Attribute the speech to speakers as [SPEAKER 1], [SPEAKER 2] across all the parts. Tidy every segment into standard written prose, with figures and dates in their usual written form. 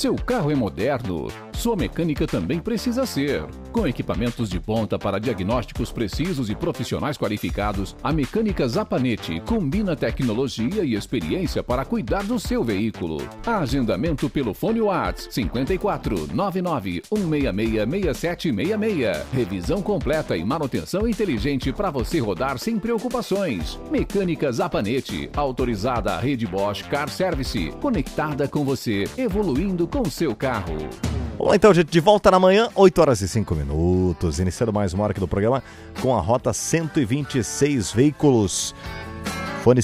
[SPEAKER 1] Seu carro é moderno? Sua mecânica também precisa ser. Com equipamentos de ponta para diagnósticos precisos e profissionais qualificados, a Mecânica Zapanete combina tecnologia e experiência para cuidar do seu veículo. Agendamento pelo fone WhatsApp 54 99 166 6766. Revisão completa e manutenção inteligente para você rodar sem preocupações. Mecânica Zapanete, autorizada à rede Bosch Car Service, conectada com você, evoluindo com seu carro.
[SPEAKER 2] Vamos lá então, gente, de volta na manhã, 8 horas e 5 minutos, iniciando mais uma hora aqui do programa com a rota 126 veículos. Fone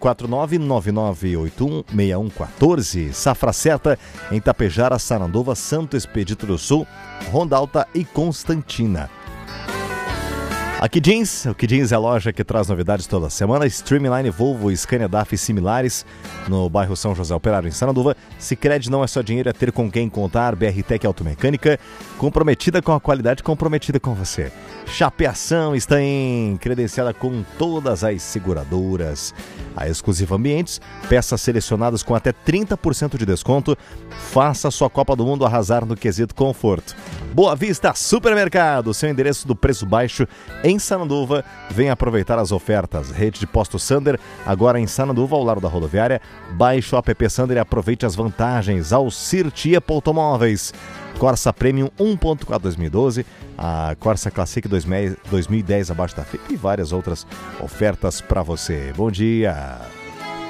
[SPEAKER 2] 549-9981-6114, Safra Certa, em Tapejara, Sarandova, Santo Expedito do Sul, Ronda Alta e Constantina. A Key Jeans, o Key Jeans é a loja que traz novidades toda semana. Streamline, Volvo, Scania, DAF e similares no bairro São José Operário, em Sarandova. Sicredi não é só dinheiro, é ter com quem contar. BR-Tech Automecânica, comprometida com a qualidade, comprometida com você. Chapeação está credenciada com todas as seguradoras. A Exclusiva Ambientes, peças selecionadas com até 30% de desconto. Faça sua Copa do Mundo arrasar no quesito conforto. Boa Vista Supermercado, seu endereço do preço baixo em Sarandova. Venha aproveitar as ofertas. Rede de Posto Sander, agora em Sarandova, ao lado da rodoviária. Baixe o app Sander e aproveite as vantagens. Alcir Tiepo Automóveis. Corsa Premium 1.4 2012, a Corsa Classic 2010 abaixo da FIP e várias outras ofertas para você. Bom dia!